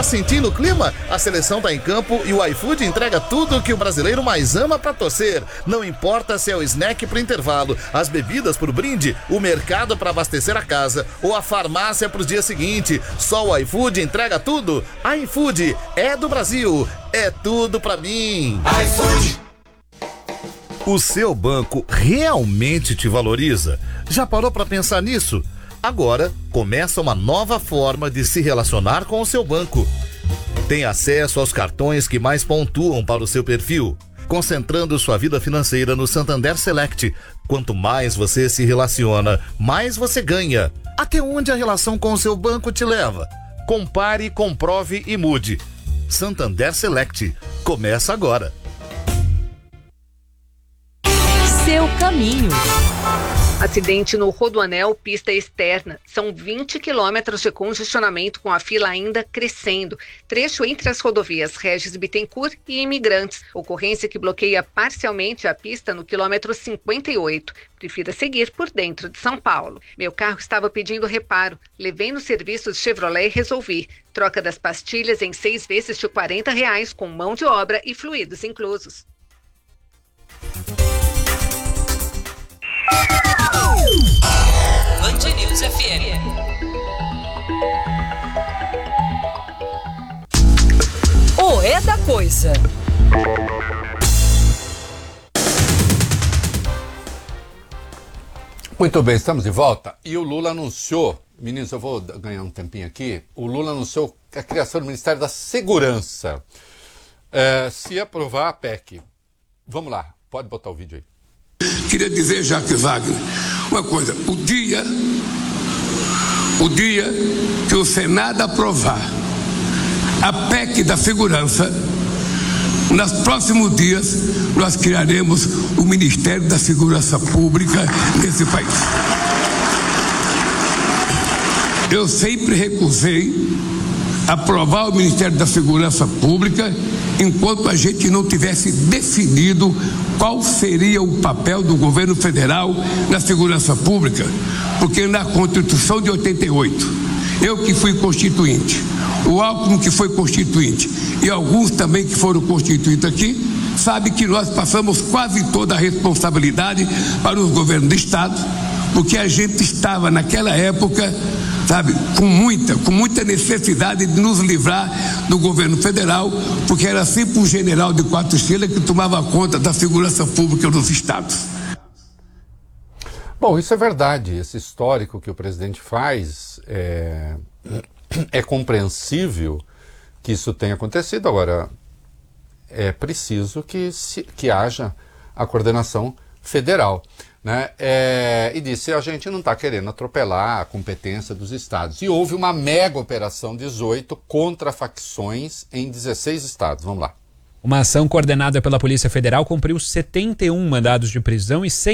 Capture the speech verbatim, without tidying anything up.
sentindo o clima? A seleção tá em campo e o iFood entrega tudo que o brasileiro mais ama pra torcer. Não importa se é o snack pro intervalo, as bebidas pro brinde, o mercado pra abastecer a casa ou a farmácia pro dia seguinte. Só o iFood entrega tudo. iFood é do Brasil, é tudo pra mim. iFood. O seu banco realmente te valoriza? Já parou pra pensar nisso? Agora começa uma nova forma de se relacionar com o seu banco. Tem acesso aos cartões que mais pontuam para o seu perfil, concentrando sua vida financeira no Santander Select. Quanto mais você se relaciona, mais você ganha. Até onde a relação com o seu banco te leva? Compare, comprove e mude. Santander Select. Começa agora. Seu caminho. Acidente no Rodoanel, pista externa. São vinte quilômetros de congestionamento com a fila ainda crescendo. Trecho entre as rodovias Regis Bittencourt e Imigrantes. Ocorrência que bloqueia parcialmente a pista no quilômetro cinquenta e oito. Prefira seguir por dentro de São Paulo. Meu carro estava pedindo reparo. Levei no serviço de Chevrolet e resolvi. Troca das pastilhas em seis vezes de quarenta reais com mão de obra e fluidos inclusos. Band News F M. O é da coisa. Muito bem, estamos de volta. E o Lula anunciou, meninos, eu vou ganhar um tempinho aqui. O Lula anunciou a criação do Ministério da Segurança. É, se aprovar a P E C. Vamos lá, pode botar o vídeo aí. Queria dizer, Jacques Wagner, uma coisa, o dia, o dia que o Senado aprovar a P E C da segurança, nos próximos dias nós criaremos o Ministério da Segurança Pública nesse país. Eu sempre recusei aprovar o Ministério da Segurança Pública enquanto a gente não tivesse definido qual seria o papel do governo federal na segurança pública, porque na Constituição de oitenta e oito, eu que fui constituinte, o Alckmin que foi constituinte e alguns também que foram constituídos aqui, sabe que nós passamos quase toda a responsabilidade para os governos do Estado, porque a gente estava naquela época, sabe, com muita, com muita necessidade de nos livrar do governo federal, porque era sempre um general de quatro estrelas que tomava conta da segurança pública dos estados. Bom, isso é verdade. Esse histórico que o presidente faz é, é compreensível que isso tenha acontecido. Agora, é preciso que, se, que haja a coordenação federal. Né? É, e disse, a gente não está querendo atropelar a competência dos estados. E houve uma mega operação dezoito contra facções em dezesseis estados. Vamos lá. Uma ação coordenada pela Polícia Federal cumpriu setenta e um mandados de prisão e cem